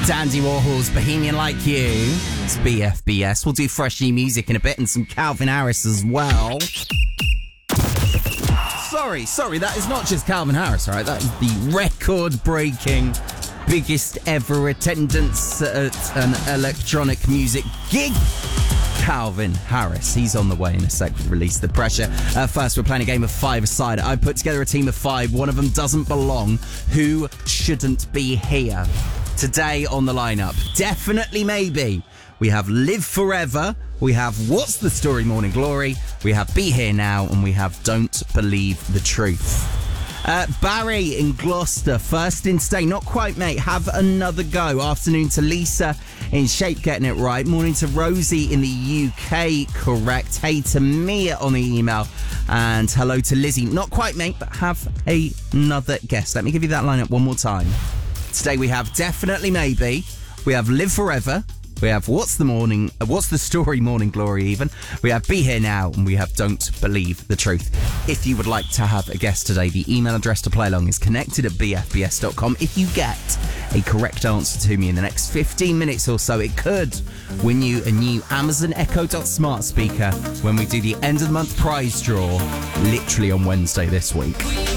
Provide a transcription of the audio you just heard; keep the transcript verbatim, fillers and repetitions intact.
Dandy Warhol's Bohemian Like You. It's B F B S. We'll do fresh new music in a bit and some Calvin Harris as well. Sorry, sorry, that is not just Calvin Harris, all right? That is the record-breaking, biggest ever attendance at an electronic music gig. Calvin Harris. He's on the way in a sec with Release the Pressure. Uh, first, we're playing a game of five-a-side. I put together a team of five. One of them doesn't belong. Who shouldn't be here? Today on the lineup, definitely maybe. We have Live Forever. We have What's the Story Morning Glory. We have Be Here Now. And we have Don't Believe the Truth. Uh, Barry in Gloucester, first in stay. Not quite, mate. Have another go. Afternoon to Lisa in Shape, getting it right. Morning to Rosie in the U K, correct. Hey to Mia on the email. And hello to Lizzie. Not quite, mate, but have a, another guess. Let me give you that lineup one more time. Today we have Definitely Maybe. We have Live Forever. We have What's the Morning, uh, What's the Story Morning Glory even. We have Be Here Now, and we have Don't Believe the Truth. If you would like to have a guest today, the email address to play along is connected at b f b s dot com. If you get a correct answer to me in the next fifteen minutes or so, it could win you a new Amazon Echo Dot smart speaker when we do the end of the month prize draw, literally on Wednesday this week.